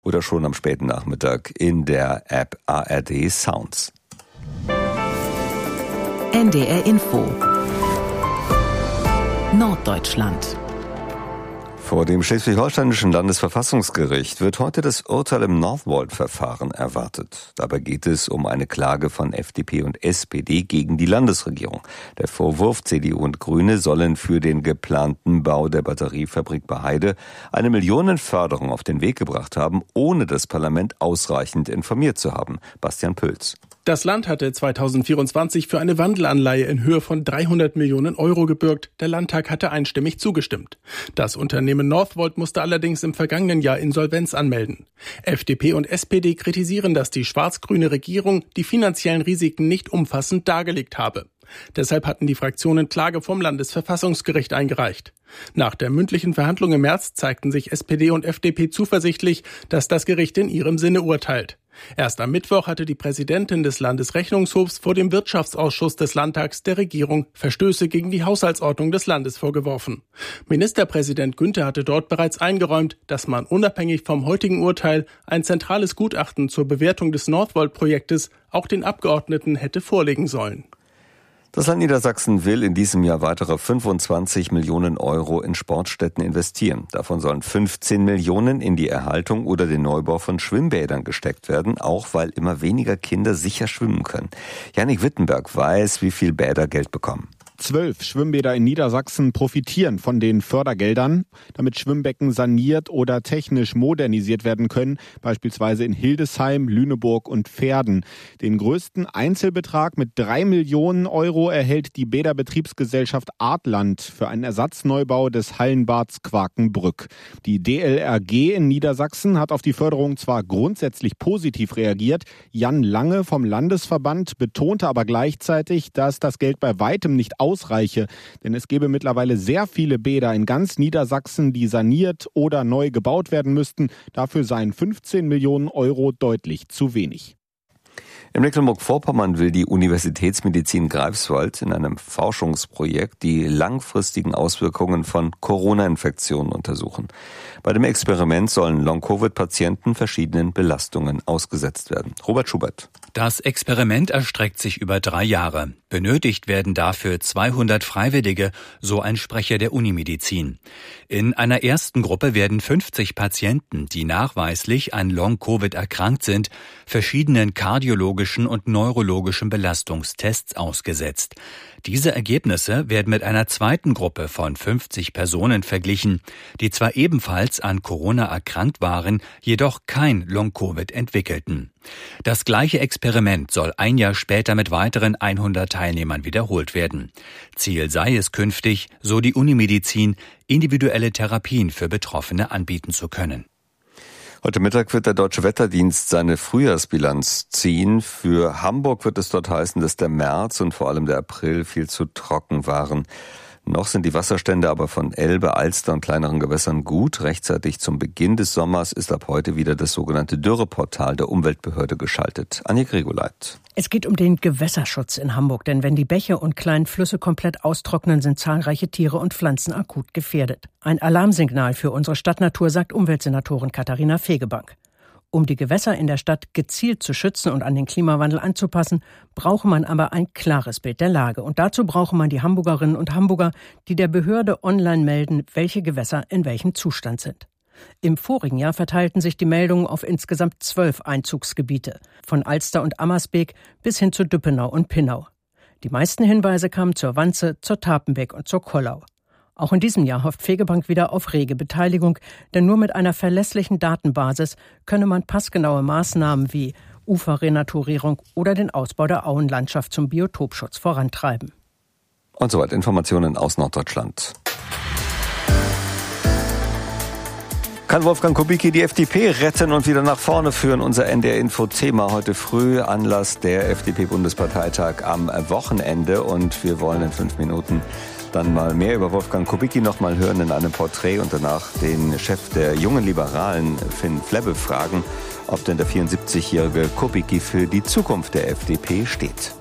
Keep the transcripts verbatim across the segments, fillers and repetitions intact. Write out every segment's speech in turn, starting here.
oder schon am späten Nachmittag in der App A R D Sounds. N D R Info Norddeutschland. Vor dem Schleswig-Holsteinischen Landesverfassungsgericht wird heute das Urteil im Northvolt-Verfahren erwartet. Dabei geht es um eine Klage von F D P und S P D gegen die Landesregierung. Der Vorwurf, C D U und Grüne sollen für den geplanten Bau der Batteriefabrik bei Heide eine Millionenförderung auf den Weg gebracht haben, ohne das Parlament ausreichend informiert zu haben. Bastian Pülz. Das Land hatte zweitausendvierundzwanzig für eine Wandelanleihe in Höhe von dreihundert Millionen Euro gebürgt. Der Landtag hatte einstimmig zugestimmt. Das Unternehmen Northvolt musste allerdings im vergangenen Jahr Insolvenz anmelden. F D P und S P D kritisieren, dass die schwarz-grüne Regierung die finanziellen Risiken nicht umfassend dargelegt habe. Deshalb hatten die Fraktionen Klage vom Landesverfassungsgericht eingereicht. Nach der mündlichen Verhandlung im März zeigten sich S P D und F D P zuversichtlich, dass das Gericht in ihrem Sinne urteilt. Erst am Mittwoch hatte die Präsidentin des Landesrechnungshofs vor dem Wirtschaftsausschuss des Landtags der Regierung Verstöße gegen die Haushaltsordnung des Landes vorgeworfen. Ministerpräsident Günther hatte dort bereits eingeräumt, dass man unabhängig vom heutigen Urteil ein zentrales Gutachten zur Bewertung des Northvolt-Projektes auch den Abgeordneten hätte vorlegen sollen. Das Land Niedersachsen will in diesem Jahr weitere fünfundzwanzig Millionen Euro in Sportstätten investieren. Davon sollen fünfzehn Millionen in die Erhaltung oder den Neubau von Schwimmbädern gesteckt werden, auch weil immer weniger Kinder sicher schwimmen können. Jannik Wittenberg weiß, wie viel Bäder Geld bekommen. Zwölf Schwimmbäder in Niedersachsen profitieren von den Fördergeldern, damit Schwimmbecken saniert oder technisch modernisiert werden können, beispielsweise in Hildesheim, Lüneburg und Verden. Den größten Einzelbetrag mit drei Millionen Euro erhält die Bäderbetriebsgesellschaft Artland für einen Ersatzneubau des Hallenbads Quakenbrück. Die D L R G in Niedersachsen hat auf die Förderung zwar grundsätzlich positiv reagiert, Jan Lange vom Landesverband betonte aber gleichzeitig, dass das Geld bei weitem nicht ausreiche, denn es gäbe mittlerweile sehr viele Bäder in ganz Niedersachsen, die saniert oder neu gebaut werden müssten. Dafür seien fünfzehn Millionen Euro deutlich zu wenig. In Mecklenburg-Vorpommern will die Universitätsmedizin Greifswald in einem Forschungsprojekt die langfristigen Auswirkungen von Corona-Infektionen untersuchen. Bei dem Experiment sollen Long-Covid-Patienten verschiedenen Belastungen ausgesetzt werden. Robert Schubert. Das Experiment erstreckt sich über drei Jahre. Benötigt werden dafür zweihundert Freiwillige, so ein Sprecher der Unimedizin. In einer ersten Gruppe werden fünfzig Patienten, die nachweislich an Long-Covid erkrankt sind, verschiedenen kardiologischen und neurologischen Belastungstests ausgesetzt. Diese Ergebnisse werden mit einer zweiten Gruppe von fünfzig Personen verglichen, die zwar ebenfalls an Corona erkrankt waren, jedoch kein Long-Covid entwickelten. Das gleiche Experiment soll ein Jahr später mit weiteren hundert Teilnehmern wiederholt werden. Ziel sei es künftig, so die Unimedizin, individuelle Therapien für Betroffene anbieten zu können. Heute Mittag wird der Deutsche Wetterdienst seine Frühjahrsbilanz ziehen. Für Hamburg wird es dort heißen, dass der März und vor allem der April viel zu trocken waren. Noch sind die Wasserstände aber von Elbe, Alster und kleineren Gewässern gut. Rechtzeitig zum Beginn des Sommers ist ab heute wieder das sogenannte Dürreportal der Umweltbehörde geschaltet. Anja Gregoleit. Es geht um den Gewässerschutz in Hamburg, denn wenn die Bäche und kleinen Flüsse komplett austrocknen, sind zahlreiche Tiere und Pflanzen akut gefährdet. Ein Alarmsignal für unsere Stadtnatur, sagt Umweltsenatorin Katharina Fegebank. Um die Gewässer in der Stadt gezielt zu schützen und an den Klimawandel anzupassen, brauche man aber ein klares Bild der Lage. Und dazu brauche man die Hamburgerinnen und Hamburger, die der Behörde online melden, welche Gewässer in welchem Zustand sind. Im vorigen Jahr verteilten sich die Meldungen auf insgesamt zwölf Einzugsgebiete, von Alster und Ammersbeek bis hin zu Düppenau und Pinnau. Die meisten Hinweise kamen zur Wanze, zur Tapenbeck und zur Kollau. Auch in diesem Jahr hofft Fegebank wieder auf rege Beteiligung, denn nur mit einer verlässlichen Datenbasis könne man passgenaue Maßnahmen wie Uferrenaturierung oder den Ausbau der Auenlandschaft zum Biotopschutz vorantreiben. Und soweit Informationen aus Norddeutschland. Kann Wolfgang Kubicki die F D P retten und wieder nach vorne führen? Unser N D R-Info-Thema heute früh, Anlass der F D P-Bundesparteitag am Wochenende. Und wir wollen in fünf Minuten dann mal mehr über Wolfgang Kubicki noch mal hören in einem Porträt und danach den Chef der Jungen Liberalen, Finn Flebbe, fragen, ob denn der vierundsiebzigjährige Kubicki für die Zukunft der F D P steht.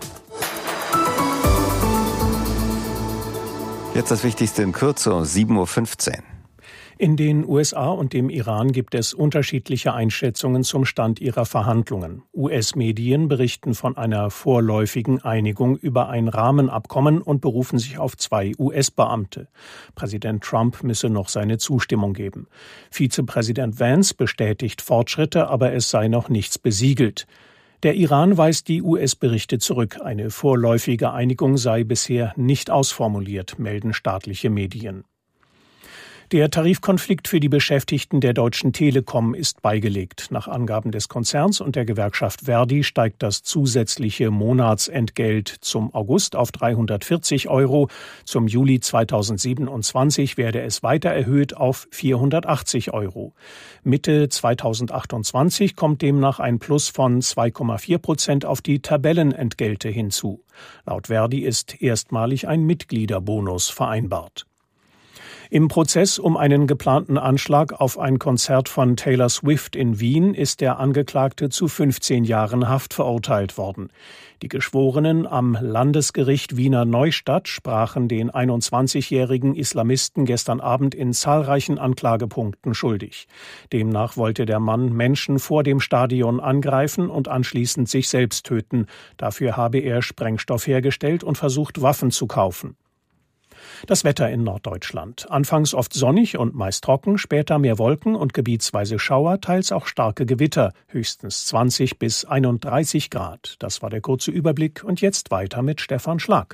Jetzt das Wichtigste in Kürze, sieben Uhr fünfzehn. In den U S A und dem Iran gibt es unterschiedliche Einschätzungen zum Stand ihrer Verhandlungen. U S-Medien berichten von einer vorläufigen Einigung über ein Rahmenabkommen und berufen sich auf zwei U S-Beamte. Präsident Trump müsse noch seine Zustimmung geben. Vizepräsident Vance bestätigt Fortschritte, aber es sei noch nichts besiegelt. Der Iran weist die U S-Berichte zurück. Eine vorläufige Einigung sei bisher nicht ausformuliert, melden staatliche Medien. Der Tarifkonflikt für die Beschäftigten der Deutschen Telekom ist beigelegt. Nach Angaben des Konzerns und der Gewerkschaft Verdi steigt das zusätzliche Monatsentgelt zum August auf dreihundertvierzig Euro. Zum Juli zweitausendsiebenundzwanzig werde es weiter erhöht auf vierhundertachtzig Euro. Mitte zweitausendachtundzwanzig kommt demnach ein Plus von zwei Komma vier Prozent auf die Tabellenentgelte hinzu. Laut Verdi ist erstmalig ein Mitgliederbonus vereinbart. Im Prozess um einen geplanten Anschlag auf ein Konzert von Taylor Swift in Wien ist der Angeklagte zu fünfzehn Jahren Haft verurteilt worden. Die Geschworenen am Landesgericht Wiener Neustadt sprachen den einundzwanzigjährigen Islamisten gestern Abend in zahlreichen Anklagepunkten schuldig. Demnach wollte der Mann Menschen vor dem Stadion angreifen und anschließend sich selbst töten. Dafür habe er Sprengstoff hergestellt und versucht, Waffen zu kaufen. Das Wetter in Norddeutschland. Anfangs oft sonnig und meist trocken, später mehr Wolken und gebietsweise Schauer, teils auch starke Gewitter, höchstens zwanzig bis einunddreißig Grad. Das war der kurze Überblick und jetzt weiter mit Stefan Schlag.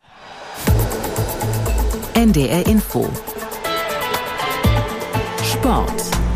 N D R Info. Sport.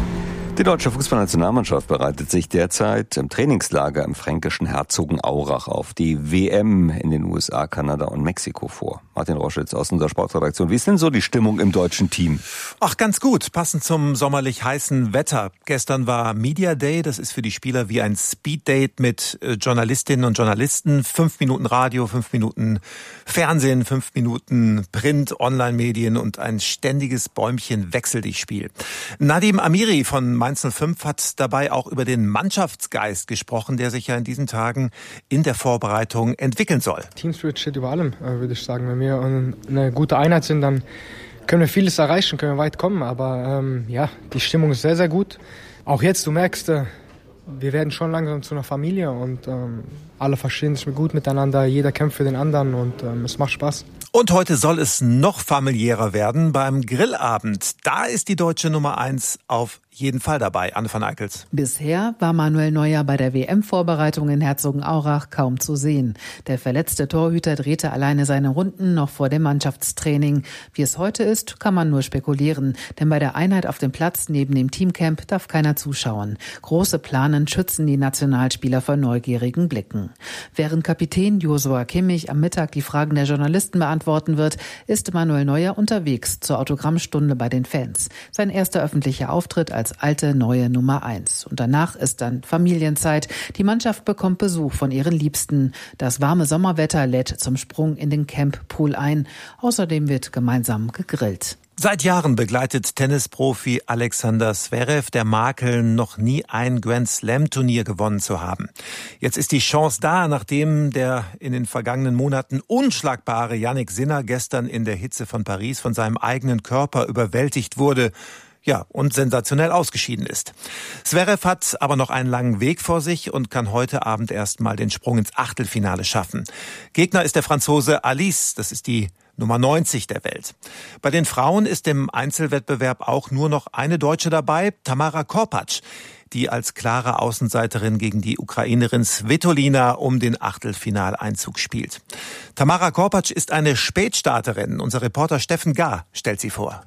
Die deutsche Fußballnationalmannschaft bereitet sich derzeit im Trainingslager im fränkischen Herzogenaurach auf die W M in den U S A, Kanada und Mexiko vor. Martin Roschitz aus unserer Sportredaktion. Wie ist denn so die Stimmung im deutschen Team? Ach, ganz gut, passend zum sommerlich heißen Wetter. Gestern war Media Day, das ist für die Spieler wie ein Speeddate mit Journalistinnen und Journalisten. Fünf Minuten Radio, fünf Minuten Fernsehen, fünf Minuten Print, Online-Medien und ein ständiges Bäumchen-Wechsel-dich-Spiel. Nadim Amiri von Mainz null fünf hat dabei auch über den Mannschaftsgeist gesprochen, der sich ja in diesen Tagen in der Vorbereitung entwickeln soll. Teamspirit steht über allem, würde ich sagen. Wenn wir eine gute Einheit sind, dann können wir vieles erreichen, können wir weit kommen. Aber ähm, ja, die Stimmung ist sehr, sehr gut. Auch jetzt, du merkst, äh, wir werden schon langsam zu einer Familie und ähm, alle verstehen sich gut miteinander. Jeder kämpft für den anderen und ähm, es macht Spaß. Und heute soll es noch familiärer werden beim Grillabend. Da ist die deutsche Nummer eins auf jeden Fall dabei. Anne van Eickels. Bisher war Manuel Neuer bei der W M-Vorbereitung in Herzogenaurach kaum zu sehen. Der verletzte Torhüter drehte alleine seine Runden noch vor dem Mannschaftstraining. Wie es heute ist, kann man nur spekulieren. Denn bei der Einheit auf dem Platz neben dem Teamcamp darf keiner zuschauen. Große Planen schützen die Nationalspieler vor neugierigen Blicken. Während Kapitän Joshua Kimmich am Mittag die Fragen der Journalisten beantworten wird, ist Manuel Neuer unterwegs zur Autogrammstunde bei den Fans. Sein erster öffentlicher Auftritt als alte, neue Nummer eins. Und danach ist dann Familienzeit. Die Mannschaft bekommt Besuch von ihren Liebsten. Das warme Sommerwetter lädt zum Sprung in den Camppool ein. Außerdem wird gemeinsam gegrillt. Seit Jahren begleitet Tennisprofi Alexander Zverev der Makel, noch nie ein Grand-Slam-Turnier gewonnen zu haben. Jetzt ist die Chance da, nachdem der in den vergangenen Monaten unschlagbare Jannik Sinner gestern in der Hitze von Paris von seinem eigenen Körper überwältigt wurde. Ja, und sensationell ausgeschieden ist. Zverev hat aber noch einen langen Weg vor sich und kann heute Abend erst mal den Sprung ins Achtelfinale schaffen. Gegner ist der Franzose Alice, das ist die Nummer neunzig der Welt. Bei den Frauen ist im Einzelwettbewerb auch nur noch eine Deutsche dabei, Tamara Korpatsch, die als klare Außenseiterin gegen die Ukrainerin Svitolina um den Achtelfinaleinzug spielt. Tamara Korpatsch ist eine Spätstarterin. Unser Reporter Steffen Gahr stellt sie vor.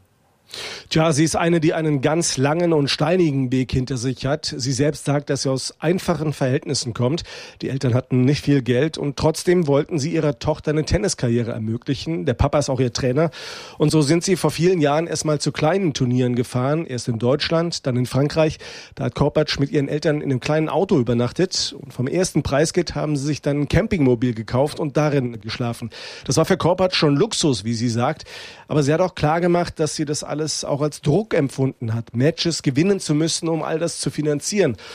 Tja, sie ist eine, die einen ganz langen und steinigen Weg hinter sich hat. Sie selbst sagt, dass sie aus einfachen Verhältnissen kommt. Die Eltern hatten nicht viel Geld und trotzdem wollten sie ihrer Tochter eine Tenniskarriere ermöglichen. Der Papa ist auch ihr Trainer. Und so sind sie vor vielen Jahren erstmal zu kleinen Turnieren gefahren. Erst in Deutschland, dann in Frankreich. Da hat Korpatsch mit ihren Eltern in einem kleinen Auto übernachtet. Und vom ersten Preisgeld haben sie sich dann ein Campingmobil gekauft und darin geschlafen. Das war für Korpatsch schon Luxus, wie sie sagt. Aber sie hat auch klar gemacht, dass sie das alles auch als Druck empfunden hat, Matches gewinnen zu müssen, um all das zu finanzieren.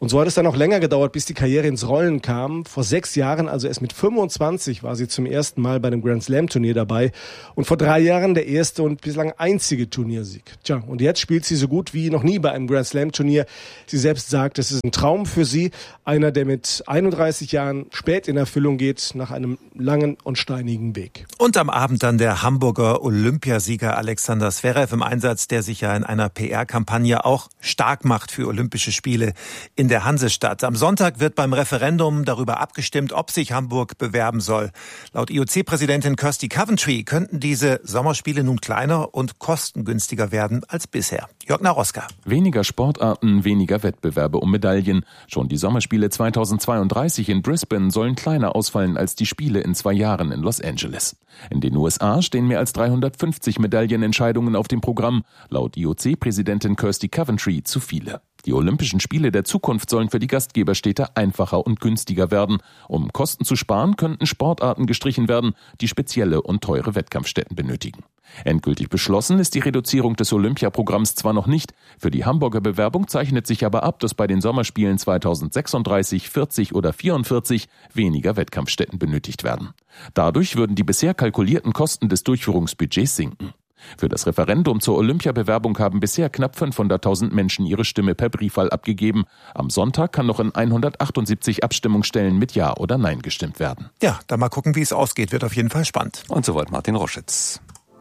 Und so hat es dann auch länger gedauert, bis die Karriere ins Rollen kam. Vor sechs Jahren, also erst mit fünfundzwanzig, war sie zum ersten Mal bei einem Grand Slam Turnier dabei. Und vor drei Jahren der erste und bislang einzige Turniersieg. Tja, und jetzt spielt sie so gut wie noch nie bei einem Grand Slam Turnier. Sie selbst sagt, es ist ein Traum für sie. Einer, der mit einunddreißig Jahren spät in Erfüllung geht, nach einem langen und steinigen Weg. Und am Abend dann der Hamburger Olympiasieger Alexander Zverev im Einsatz, der sich ja in einer P R-Kampagne auch stark macht für Olympische Spiele in der Hansestadt. Am Sonntag wird beim Referendum darüber abgestimmt, ob sich Hamburg bewerben soll. Laut I O C-Präsidentin Kirsty Coventry könnten diese Sommerspiele nun kleiner und kostengünstiger werden als bisher. Jörg Naroska. Weniger Sportarten, weniger Wettbewerbe um Medaillen. Schon die Sommerspiele zweitausendzweiunddreißig in Brisbane sollen kleiner ausfallen als die Spiele in zwei Jahren in Los Angeles. In den U S A stehen mehr als dreihundertfünfzig Medaillenentscheidungen auf dem Programm. Laut I O C-Präsidentin Kirsty Coventry zu viele. Die Olympischen Spiele der Zukunft sollen für die Gastgeberstädte einfacher und günstiger werden. Um Kosten zu sparen, könnten Sportarten gestrichen werden, die spezielle und teure Wettkampfstätten benötigen. Endgültig beschlossen ist die Reduzierung des Olympiaprogramms zwar noch nicht, für die Hamburger Bewerbung zeichnet sich aber ab, dass bei den Sommerspielen zweitausendsechsunddreißig, vierzig oder vierundvierzig weniger Wettkampfstätten benötigt werden. Dadurch würden die bisher kalkulierten Kosten des Durchführungsbudgets sinken. Für das Referendum zur Olympiabewerbung haben bisher knapp fünfhunderttausend Menschen ihre Stimme per Briefwahl abgegeben. Am Sonntag kann noch in hundertachtundsiebzig Abstimmungsstellen mit Ja oder Nein gestimmt werden. Ja, dann mal gucken, wie es ausgeht. Wird auf jeden Fall spannend. Und soweit Martin Roschitz.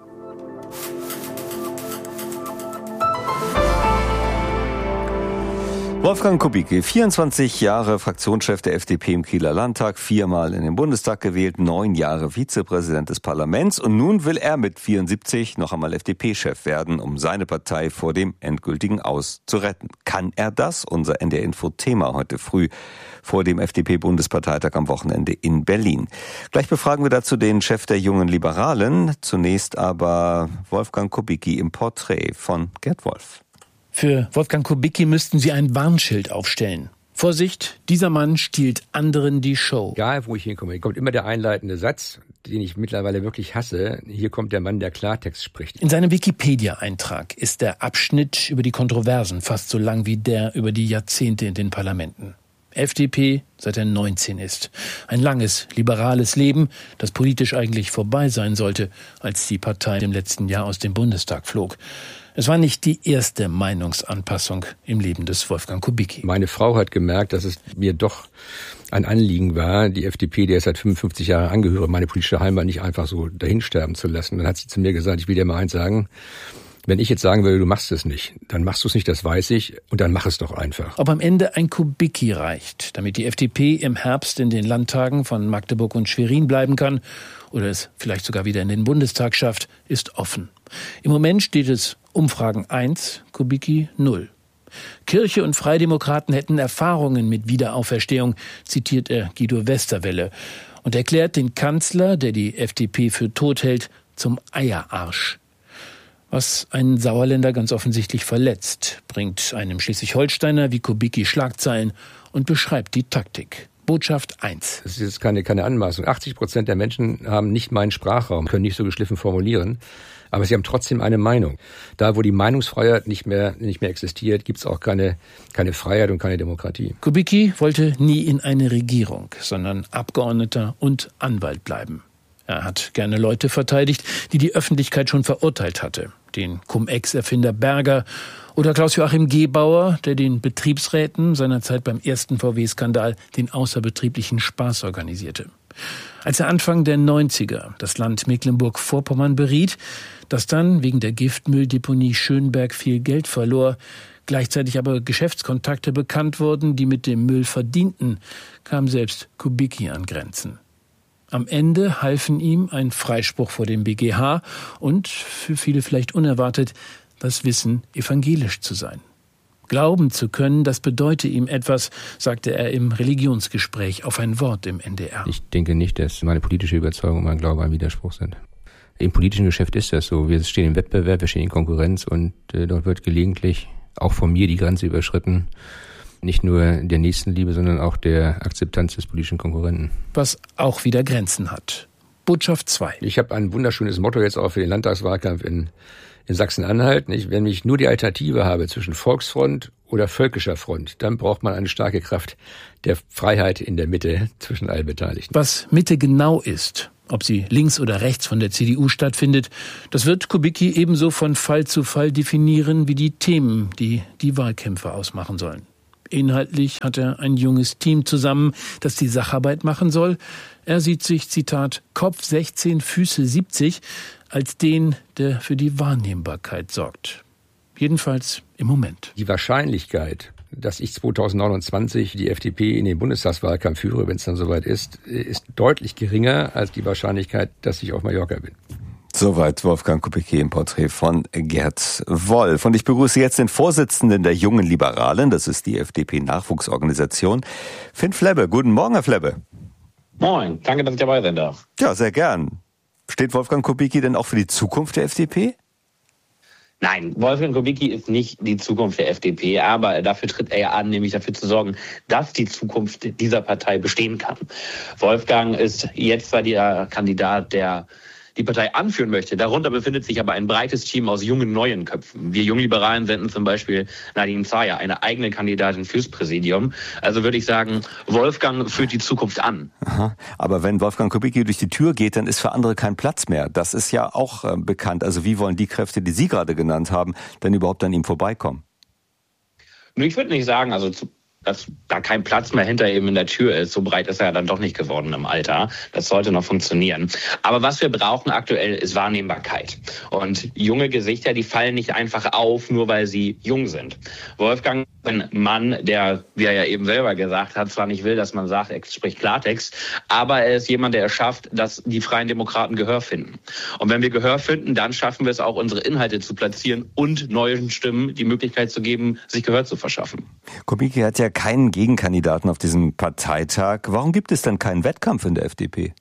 Wolfgang Kubicki, vierundzwanzig Jahre Fraktionschef der F D P im Kieler Landtag, viermal in den Bundestag gewählt, neun Jahre Vizepräsident des Parlaments und nun will er mit vierundsiebzig noch einmal F D P-Chef werden, um seine Partei vor dem endgültigen Aus zu retten. Kann er das? Unser N D R-Info-Thema heute früh vor dem F D P-Bundesparteitag am Wochenende in Berlin. Gleich befragen wir dazu den Chef der Jungen Liberalen. Zunächst aber Wolfgang Kubicki im Porträt von Gerd Wolf. Für Wolfgang Kubicki müssten Sie ein Warnschild aufstellen. Vorsicht, dieser Mann stiehlt anderen die Show. Egal, wo ich hinkomme, kommt immer der einleitende Satz, den ich mittlerweile wirklich hasse. Hier kommt der Mann, der Klartext spricht. In seinem Wikipedia-Eintrag ist der Abschnitt über die Kontroversen fast so lang wie der über die Jahrzehnte in den Parlamenten. F D P, seit er neunzehn ist. Ein langes, liberales Leben, das politisch eigentlich vorbei sein sollte, als die Partei im letzten Jahr aus dem Bundestag flog. Es war nicht die erste Meinungsanpassung im Leben des Wolfgang Kubicki. Meine Frau hat gemerkt, dass es mir doch ein Anliegen war, die F D P, der ich seit fünfundfünfzig Jahren angehöre, meine politische Heimat nicht einfach so dahinsterben zu lassen. Dann hat sie zu mir gesagt, ich will dir mal eins sagen, wenn ich jetzt sagen würde, du machst es nicht, dann machst du es nicht, das weiß ich, und dann mach es doch einfach. Ob am Ende ein Kubicki reicht, damit die F D P im Herbst in den Landtagen von Magdeburg und Schwerin bleiben kann oder es vielleicht sogar wieder in den Bundestag schafft, ist offen. Im Moment steht es Umfragen eins, Kubicki null. Kirche und Freidemokraten hätten Erfahrungen mit Wiederauferstehung, zitiert er Guido Westerwelle und erklärt den Kanzler, der die F D P für tot hält, zum Eierarsch. Was einen Sauerländer ganz offensichtlich verletzt, bringt einem Schleswig-Holsteiner wie Kubicki Schlagzeilen und beschreibt die Taktik. Botschaft eins. Das ist jetzt keine, keine Anmaßung. achtzig Prozent der Menschen haben nicht meinen Sprachraum, können nicht so geschliffen formulieren, aber sie haben trotzdem eine Meinung. Da, wo die Meinungsfreiheit nicht mehr, nicht mehr existiert, gibt es auch keine, keine Freiheit und keine Demokratie. Kubicki wollte nie in eine Regierung, sondern Abgeordneter und Anwalt bleiben. Er hat gerne Leute verteidigt, die die Öffentlichkeit schon verurteilt hatte. Den Cum-Ex-Erfinder Berger oder Klaus-Joachim Gebauer, der den Betriebsräten seinerzeit beim ersten V W-Skandal den außerbetrieblichen Spaß organisierte. Als er Anfang der neunziger das Land Mecklenburg-Vorpommern beriet, das dann wegen der Giftmülldeponie Schönberg viel Geld verlor, gleichzeitig aber Geschäftskontakte bekannt wurden, die mit dem Müll verdienten, kam selbst Kubicki an Grenzen. Am Ende halfen ihm ein Freispruch vor dem B G H und, für viele vielleicht unerwartet, das Wissen, evangelisch zu sein. Glauben zu können, das bedeute ihm etwas, sagte er im Religionsgespräch auf ein Wort im N D R. Ich denke nicht, dass meine politische Überzeugung und mein Glaube ein Widerspruch sind. Im politischen Geschäft ist das so. Wir stehen im Wettbewerb, wir stehen in Konkurrenz und äh, dort wird gelegentlich auch von mir die Grenze überschritten. Nicht nur der Nächstenliebe, sondern auch der Akzeptanz des politischen Konkurrenten. Was auch wieder Grenzen hat. Botschaft zwei. Ich habe ein wunderschönes Motto jetzt auch für den Landtagswahlkampf in, in Sachsen-Anhalt. Wenn ich nur die Alternative habe zwischen Volksfront oder völkischer Front, dann braucht man eine starke Kraft der Freiheit in der Mitte zwischen allen Beteiligten. Was Mitte genau ist, ob sie links oder rechts von der C D U stattfindet, das wird Kubicki ebenso von Fall zu Fall definieren wie die Themen, die die Wahlkämpfe ausmachen sollen. Inhaltlich hat er ein junges Team zusammen, das die Sacharbeit machen soll. Er sieht sich, Zitat, Kopf sechzehn, Füße siebzig, als den, der für die Wahrnehmbarkeit sorgt. Jedenfalls im Moment. Die Wahrscheinlichkeit, dass ich zweitausendneunundzwanzig die F D P in den Bundestagswahlkampf führe, wenn es dann soweit ist, ist deutlich geringer als die Wahrscheinlichkeit, dass ich auf Mallorca bin. Soweit Wolfgang Kubicki im Porträt von Gerd Wolf. Und ich begrüße jetzt den Vorsitzenden der Jungen Liberalen, das ist die F D P-Nachwuchsorganisation, Finn Flebbe. Guten Morgen, Herr Flebbe. Moin, danke, dass ich dabei sein darf. Ja, sehr gern. Steht Wolfgang Kubicki denn auch für die Zukunft der F D P? Nein, Wolfgang Kubicki ist nicht die Zukunft der F D P, aber dafür tritt er ja an, nämlich dafür zu sorgen, dass die Zukunft dieser Partei bestehen kann. Wolfgang ist jetzt zwar der Kandidat, der die Partei anführen möchte. Darunter befindet sich aber ein breites Team aus jungen, neuen Köpfen. Wir Jungliberalen senden zum Beispiel Nadine Zayer, eine eigene Kandidatin fürs Präsidium. Also würde ich sagen, Wolfgang führt die Zukunft an. Aha. Aber wenn Wolfgang Kubicki durch die Tür geht, dann ist für andere kein Platz mehr. Das ist ja auch äh, bekannt. Also wie wollen die Kräfte, die Sie gerade genannt haben, denn überhaupt an ihm vorbeikommen? Ich würde nicht sagen, also zu dass da kein Platz mehr hinter ihm in der Tür ist. So breit ist er ja dann doch nicht geworden im Alter. Das sollte noch funktionieren. Aber was wir brauchen aktuell ist Wahrnehmbarkeit. Und junge Gesichter, die fallen nicht einfach auf, nur weil sie jung sind. Wolfgang ist ein Mann, der, wie er ja eben selber gesagt hat, zwar nicht will, dass man sagt, er spricht Klartext, aber er ist jemand, der es schafft, dass die Freien Demokraten Gehör finden. Und wenn wir Gehör finden, dann schaffen wir es auch, unsere Inhalte zu platzieren und neuen Stimmen die Möglichkeit zu geben, sich Gehör zu verschaffen. Kubicki hat ja keinen Gegenkandidaten auf diesem Parteitag. Warum gibt es denn keinen Wettkampf in der F D P?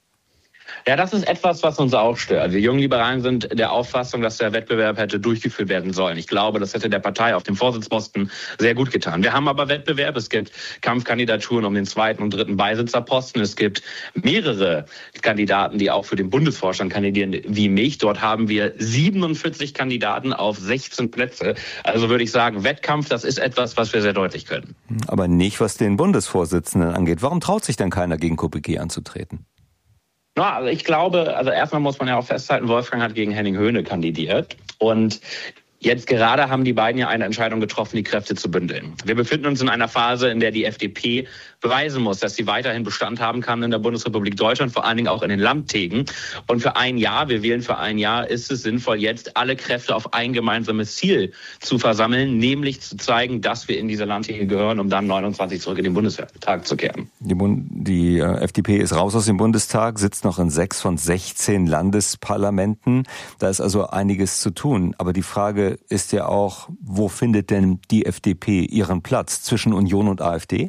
Ja, das ist etwas, was uns auch stört. Wir Jungliberalen sind der Auffassung, dass der Wettbewerb hätte durchgeführt werden sollen. Ich glaube, das hätte der Partei auf dem Vorsitzposten sehr gut getan. Wir haben aber Wettbewerb. Es gibt Kampfkandidaturen um den zweiten und dritten Beisitzerposten. Es gibt mehrere Kandidaten, die auch für den Bundesvorstand kandidieren, wie mich. Dort haben wir siebenundvierzig Kandidaten auf sechzehn Plätze. Also würde ich sagen, Wettkampf, das ist etwas, was wir sehr deutlich können. Aber nicht, was den Bundesvorsitzenden angeht. Warum traut sich denn keiner, gegen Kubicki anzutreten? Na, also ich glaube, also erstmal muss man ja auch festhalten, Wolfgang hat gegen Henning Höhne kandidiert und jetzt gerade haben die beiden ja eine Entscheidung getroffen, die Kräfte zu bündeln. Wir befinden uns in einer Phase, in der die F D P beweisen muss, dass sie weiterhin Bestand haben kann in der Bundesrepublik Deutschland, vor allen Dingen auch in den Landtägen. Und für ein Jahr, wir wählen für ein Jahr, ist es sinnvoll, jetzt alle Kräfte auf ein gemeinsames Ziel zu versammeln, nämlich zu zeigen, dass wir in diese Landtäge gehören, um dann neunundzwanzig zurück in den Bundestag zu kehren. Die, Bund- die äh, F D P ist raus aus dem Bundestag, sitzt noch in sechs von sechzehn Landesparlamenten. Da ist also einiges zu tun. Aber die Frage ist ja auch, wo findet denn die F D P ihren Platz zwischen Union und AfD?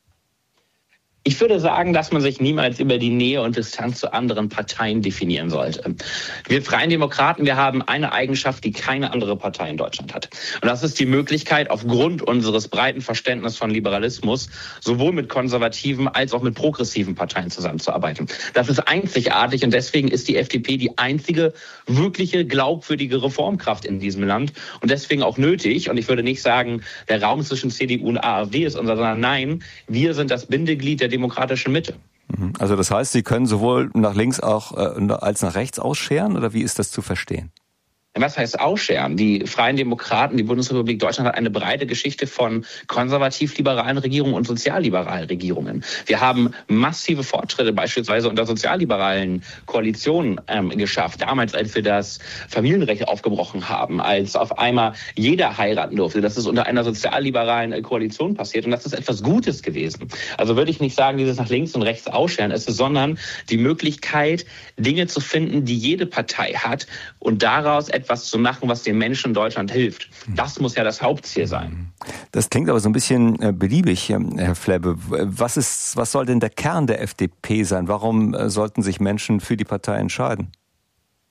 Ich würde sagen, dass man sich niemals über die Nähe und Distanz zu anderen Parteien definieren sollte. Wir Freien Demokraten, wir haben eine Eigenschaft, die keine andere Partei in Deutschland hat. Und das ist die Möglichkeit, aufgrund unseres breiten Verständnisses von Liberalismus sowohl mit konservativen als auch mit progressiven Parteien zusammenzuarbeiten. Das ist einzigartig und deswegen ist die F D P die einzige wirkliche glaubwürdige Reformkraft in diesem Land und deswegen auch nötig. Und ich würde nicht sagen, der Raum zwischen C D U und AfD ist unser, sondern nein, wir sind das Bindeglied der demokratischen Mitte. Also das heißt, Sie können sowohl nach links auch äh, als nach rechts ausscheren, oder wie ist das zu verstehen? Was heißt ausscheren? Die Freien Demokraten, die Bundesrepublik Deutschland hat eine breite Geschichte von konservativ-liberalen Regierungen und sozialliberalen Regierungen. Wir haben massive Fortschritte beispielsweise unter sozialliberalen Koalitionen ähm, geschafft. Damals, als wir das Familienrecht aufgebrochen haben, als auf einmal jeder heiraten durfte. Das ist unter einer sozialliberalen Koalition passiert und das ist etwas Gutes gewesen. Also würde ich nicht sagen, dieses nach links und rechts ausscheren ist es, sondern die Möglichkeit, Dinge zu finden, die jede Partei hat und daraus etwas zu machen, was den Menschen in Deutschland hilft. Das muss ja das Hauptziel sein. Das klingt aber so ein bisschen beliebig, Herr Flebbe. Was ist, was soll denn der Kern der F D P sein? Warum sollten sich Menschen für die Partei entscheiden?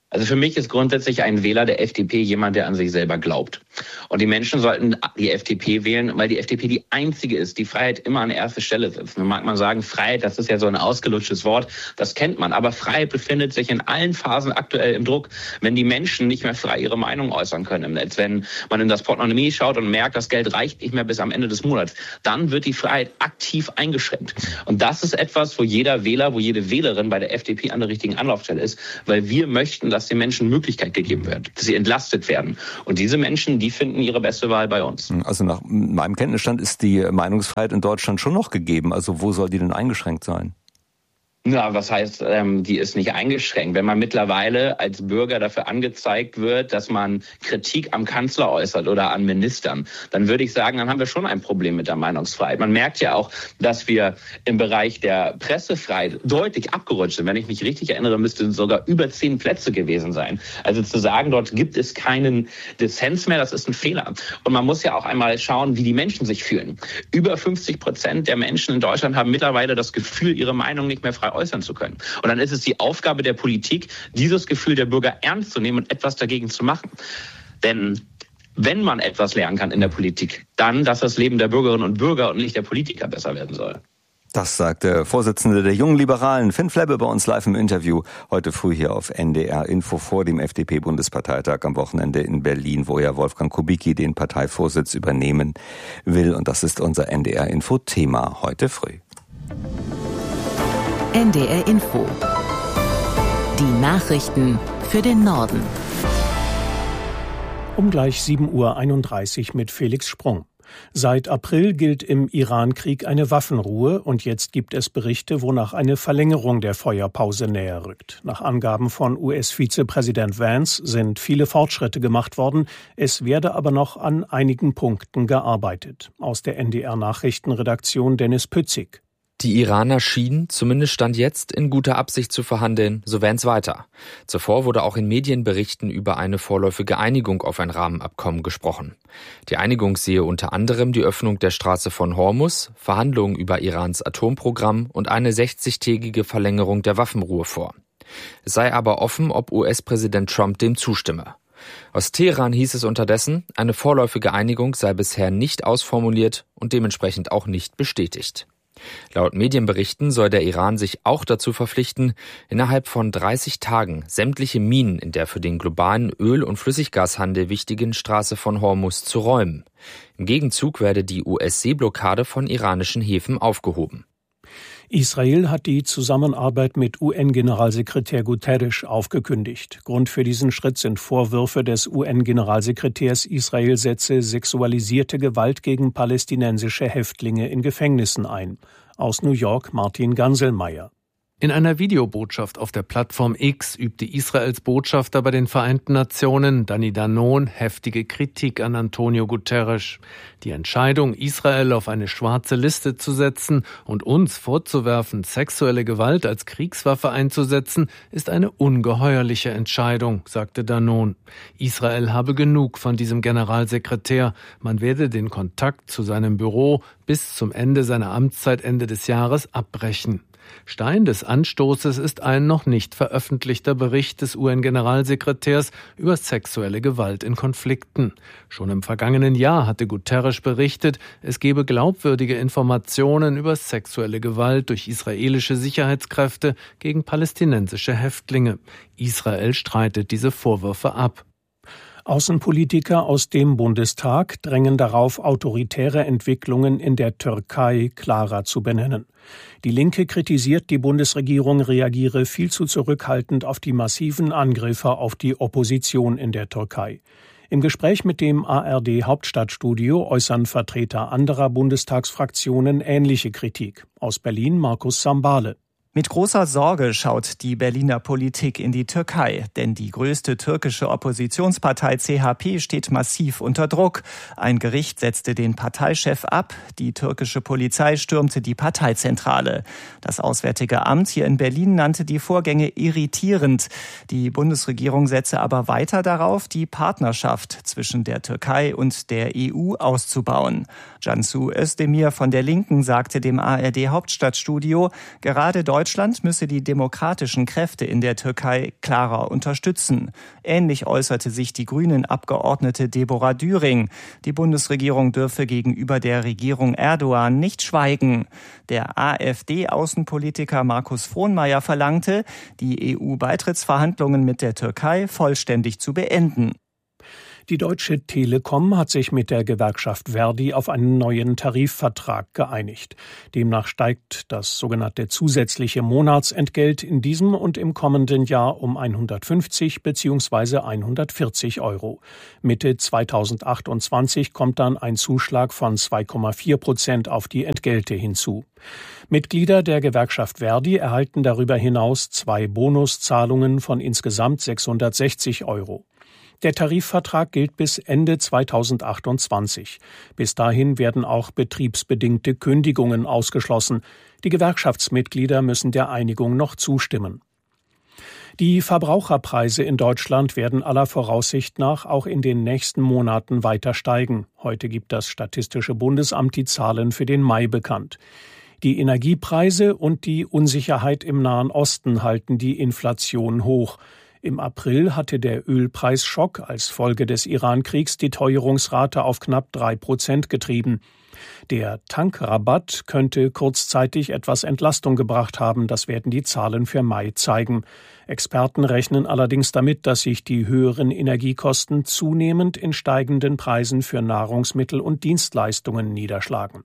Also für mich ist grundsätzlich ein Wähler der F D P jemand, der an sich selber glaubt. Und die Menschen sollten die F D P wählen, weil die F D P die einzige ist, die Freiheit immer an erster Stelle setzt. Nun mag man sagen, Freiheit, das ist ja so ein ausgelutschtes Wort, das kennt man. Aber Freiheit befindet sich in allen Phasen aktuell im Druck, wenn die Menschen nicht mehr frei ihre Meinung äußern können im Netz. Wenn man in das Portemonnaie schaut und merkt, das Geld reicht nicht mehr bis am Ende des Monats, dann wird die Freiheit aktiv eingeschränkt. Und das ist etwas, wo jeder Wähler, wo jede Wählerin bei der F D P an der richtigen Anlaufstelle ist, weil wir möchten, dass den Menschen Möglichkeit gegeben wird, dass sie entlastet werden. Und diese Menschen, die finden ihre beste Wahl bei uns. Also nach meinem Kenntnisstand ist die Meinungsfreiheit in Deutschland schon noch gegeben. Also wo soll die denn eingeschränkt sein? Na, was heißt, ähm, die ist nicht eingeschränkt. Wenn man mittlerweile als Bürger dafür angezeigt wird, dass man Kritik am Kanzler äußert oder an Ministern, dann würde ich sagen, dann haben wir schon ein Problem mit der Meinungsfreiheit. Man merkt ja auch, dass wir im Bereich der Pressefreiheit deutlich abgerutscht sind. Wenn ich mich richtig erinnere, müssten sogar über zehn Plätze gewesen sein. Also zu sagen, dort gibt es keinen Dissens mehr, das ist ein Fehler. Und man muss ja auch einmal schauen, wie die Menschen sich fühlen. Über fünfzig Prozent der Menschen in Deutschland haben mittlerweile das Gefühl, ihre Meinung nicht mehr frei äußern zu können. Und dann ist es die Aufgabe der Politik, dieses Gefühl der Bürger ernst zu nehmen und etwas dagegen zu machen. Denn wenn man etwas lernen kann in der Politik, dann, dass das Leben der Bürgerinnen und Bürger und nicht der Politiker besser werden soll. Das sagt der Vorsitzende der Jungen Liberalen, Finn Flebbe, bei uns live im Interview heute früh hier auf N D R Info vor dem F D P-Bundesparteitag am Wochenende in Berlin, wo ja Wolfgang Kubicki den Parteivorsitz übernehmen will. Und das ist unser N D R Info-Thema heute früh. N D R Info. Die Nachrichten für den Norden. Um gleich sieben Uhr einunddreißig mit Felix Sprung. Seit April gilt im Iran-Krieg eine Waffenruhe und jetzt gibt es Berichte, wonach eine Verlängerung der Feuerpause näher rückt. Nach Angaben von U S-Vizepräsident Vance sind viele Fortschritte gemacht worden. Es werde aber noch an einigen Punkten gearbeitet. Aus der N D R-Nachrichtenredaktion Dennis Pützig. Die Iraner schienen, zumindest Stand jetzt, in guter Absicht zu verhandeln, so Vance weiter. Zuvor wurde auch in Medienberichten über eine vorläufige Einigung auf ein Rahmenabkommen gesprochen. Die Einigung sehe unter anderem die Öffnung der Straße von Hormuz, Verhandlungen über Irans Atomprogramm und eine sechzigtägige Verlängerung der Waffenruhe vor. Es sei aber offen, ob U S-Präsident Trump dem zustimme. Aus Teheran hieß es unterdessen, eine vorläufige Einigung sei bisher nicht ausformuliert und dementsprechend auch nicht bestätigt. Laut Medienberichten soll der Iran sich auch dazu verpflichten, innerhalb von dreißig Tagen sämtliche Minen in der für den globalen Öl- und Flüssiggashandel wichtigen Straße von Hormuz zu räumen. Im Gegenzug werde die U S-Seeblockade von iranischen Häfen aufgehoben. Israel hat die Zusammenarbeit mit U N-Generalsekretär Guterres aufgekündigt. Grund für diesen Schritt sind Vorwürfe des U N-Generalsekretärs, Israel setze sexualisierte Gewalt gegen palästinensische Häftlinge in Gefängnissen ein. Aus New York Martin Ganselmeier. In einer Videobotschaft auf der Plattform X übte Israels Botschafter bei den Vereinten Nationen, Danny Danon, heftige Kritik an Antonio Guterres. Die Entscheidung, Israel auf eine schwarze Liste zu setzen und uns vorzuwerfen, sexuelle Gewalt als Kriegswaffe einzusetzen, ist eine ungeheuerliche Entscheidung, sagte Danon. Israel habe genug von diesem Generalsekretär. Man werde den Kontakt zu seinem Büro bis zum Ende seiner Amtszeit Ende des Jahres abbrechen. Stein des Anstoßes ist ein noch nicht veröffentlichter Bericht des U N-Generalsekretärs über sexuelle Gewalt in Konflikten. Schon im vergangenen Jahr hatte Guterres berichtet, es gebe glaubwürdige Informationen über sexuelle Gewalt durch israelische Sicherheitskräfte gegen palästinensische Häftlinge. Israel streitet diese Vorwürfe ab. Außenpolitiker aus dem Bundestag drängen darauf, autoritäre Entwicklungen in der Türkei klarer zu benennen. Die Linke kritisiert, die Bundesregierung reagiere viel zu zurückhaltend auf die massiven Angriffe auf die Opposition in der Türkei. Im Gespräch mit dem A R D-Hauptstadtstudio äußern Vertreter anderer Bundestagsfraktionen ähnliche Kritik. Aus Berlin Markus Sambale. Mit großer Sorge schaut die Berliner Politik in die Türkei, denn die größte türkische Oppositionspartei C H P steht massiv unter Druck. Ein Gericht setzte den Parteichef ab, die türkische Polizei stürmte die Parteizentrale. Das Auswärtige Amt hier in Berlin nannte die Vorgänge irritierend. Die Bundesregierung setze aber weiter darauf, die Partnerschaft zwischen der Türkei und der E U auszubauen. Cansu Özdemir von der Linken sagte dem A R D-Hauptstadtstudio, gerade Deutschland Deutschland müsse die demokratischen Kräfte in der Türkei klarer unterstützen. Ähnlich äußerte sich die Grünen-Abgeordnete Deborah Düring. Die Bundesregierung dürfe gegenüber der Regierung Erdogan nicht schweigen. Der AfD-Außenpolitiker Markus Frohnmayer verlangte, die E U-Beitrittsverhandlungen mit der Türkei vollständig zu beenden. Die Deutsche Telekom hat sich mit der Gewerkschaft Verdi auf einen neuen Tarifvertrag geeinigt. Demnach steigt das sogenannte zusätzliche Monatsentgelt in diesem und im kommenden Jahr um hundertfünfzig bzw. hundertvierzig Euro. Mitte zweitausendachtundzwanzig kommt dann ein Zuschlag von zwei Komma vier Prozent auf die Entgelte hinzu. Mitglieder der Gewerkschaft Verdi erhalten darüber hinaus zwei Bonuszahlungen von insgesamt sechshundertsechzig Euro. Der Tarifvertrag gilt bis Ende zweitausendachtundzwanzig. Bis dahin werden auch betriebsbedingte Kündigungen ausgeschlossen. Die Gewerkschaftsmitglieder müssen der Einigung noch zustimmen. Die Verbraucherpreise in Deutschland werden aller Voraussicht nach auch in den nächsten Monaten weiter steigen. Heute gibt das Statistische Bundesamt die Zahlen für den Mai bekannt. Die Energiepreise und die Unsicherheit im Nahen Osten halten die Inflation hoch. Im April hatte der Ölpreisschock als Folge des Iran-Kriegs die Teuerungsrate auf knapp drei Prozent getrieben. Der Tankrabatt könnte kurzzeitig etwas Entlastung gebracht haben, das werden die Zahlen für Mai zeigen. Experten rechnen allerdings damit, dass sich die höheren Energiekosten zunehmend in steigenden Preisen für Nahrungsmittel und Dienstleistungen niederschlagen.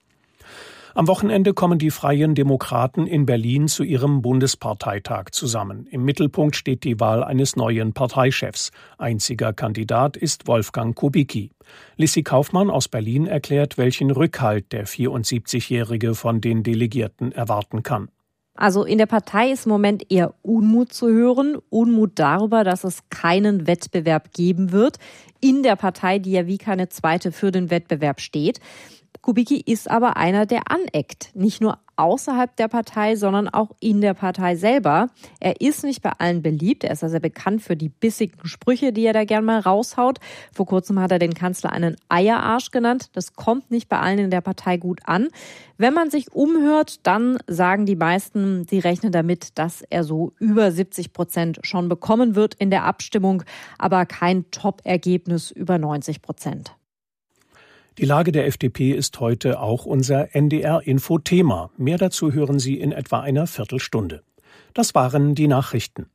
Am Wochenende kommen die Freien Demokraten in Berlin zu ihrem Bundesparteitag zusammen. Im Mittelpunkt steht die Wahl eines neuen Parteichefs. Einziger Kandidat ist Wolfgang Kubicki. Lissy Kaufmann aus Berlin erklärt, welchen Rückhalt der vierundsiebzigjährige von den Delegierten erwarten kann. Also in der Partei ist im Moment eher Unmut zu hören. Unmut darüber, dass es keinen Wettbewerb geben wird. In der Partei, die ja wie keine zweite für den Wettbewerb steht. Kubicki ist aber einer, der aneckt. Nicht nur außerhalb der Partei, sondern auch in der Partei selber. Er ist nicht bei allen beliebt. Er ist also bekannt für die bissigen Sprüche, die er da gern mal raushaut. Vor kurzem hat er den Kanzler einen Eierarsch genannt. Das kommt nicht bei allen in der Partei gut an. Wenn man sich umhört, dann sagen die meisten, sie rechnen damit, dass er so über siebzig Prozent schon bekommen wird in der Abstimmung, aber kein Top-Ergebnis über neunzig Prozent. Die Lage der F D P ist heute auch unser N D R-Info-Thema. Mehr dazu hören Sie in etwa einer Viertelstunde. Das waren die Nachrichten.